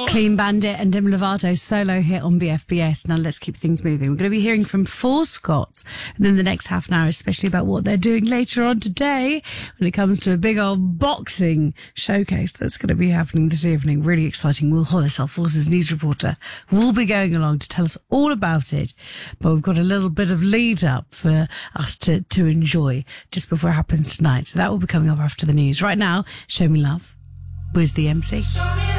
Clean Bandit and Demi Lovato solo hit on BFBS. Now let's keep things moving. We're going to be hearing from Four Scots within the next half an hour, especially about what they're doing later on today when it comes to a big old boxing showcase that's going to be happening this evening. Really exciting. Will Hollis, our Forces news reporter, will be going along to tell us all about it. But we've got a little bit of lead up for us to enjoy just before it happens tonight. So that will be coming up after the news. Right now, Show Me Love. Where's the MC?